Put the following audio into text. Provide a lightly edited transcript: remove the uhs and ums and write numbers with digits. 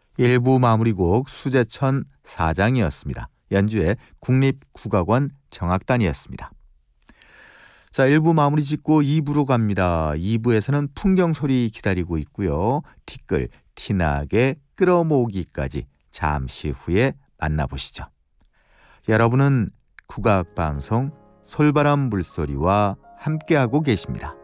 1부 마무리곡 수제천 사장이었습니다. 연주의 국립국악원 정악단이었습니다. 자, 1부 마무리 짓고 2부로 갑니다. 2부에서는 풍경소리 기다리고 있고요. 티끌, 티나게 끌어모으기까지 잠시 후에 만나보시죠. 여러분은 국악방송 솔바람 물소리와 함께하고 계십니다.